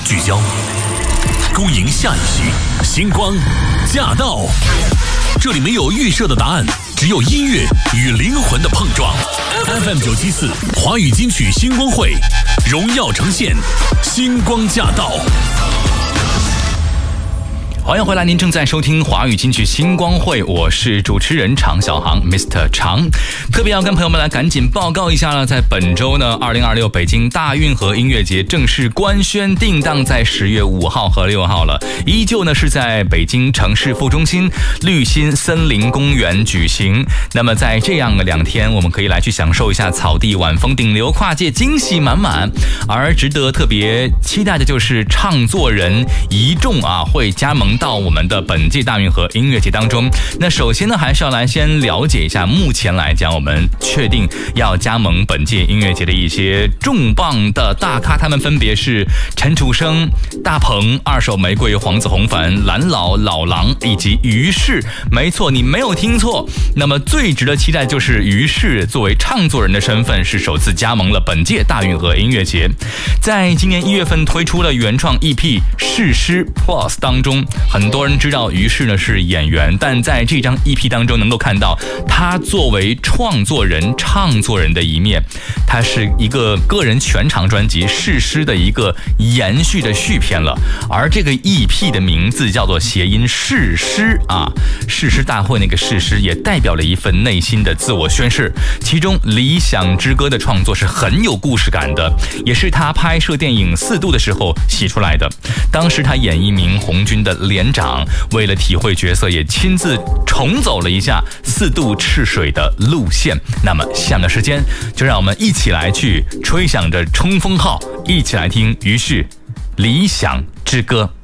聚焦，恭迎下一席星光驾到。这里没有预设的答案，只有音乐与灵魂的碰撞。FM974华语金曲星光会荣耀呈现星光驾到。 欢迎回来，您正在收听华语金曲星光会，我是主持人常小航 Mr. 常。特别要跟朋友们来赶紧报告一下了，在本周呢2026北京大运河音乐节正式官宣定档在10月5号和6号了，依旧呢是在北京城市副中心绿心森林公园举行。那么在这样的2天，我们可以来去享受一下草地晚风顶流，跨界惊喜满满。而值得特别期待的就是唱作人一众会加盟到我们的本届大运河音乐节当中。那首先呢，还是要来先了解一下，目前来讲我们确定要加盟本届音乐节的一些重磅的大咖，他们分别是陈楚生、大鹏、二手玫瑰、黄子弘凡、蓝老、老狼以及于适。没错，你没有听错。那么最值得期待就是于适作为唱作人的身份是首次加盟了本届大运河音乐节。在今年1月份推出了原创 EP 誓师 Plus 当中，很多人知道于适呢是演员，但在这张 EP 当中能够看到他作为创作人、唱作人的一面。他是一个个人全长专辑誓师的一个延续的续篇了，而这个 EP 的名字叫做谐音誓师誓师大会那个誓师也代表了一份内心的自我宣誓。其中理想之歌的创作是很有故事感的，也是他拍摄电影4度的时候写出来的。当时他演一名红军的连长，为了体会角色也亲自重走了一下4度赤水的路线。那么下面的时间就让我们一起来去吹响着冲锋号，一起来听于适理想之歌。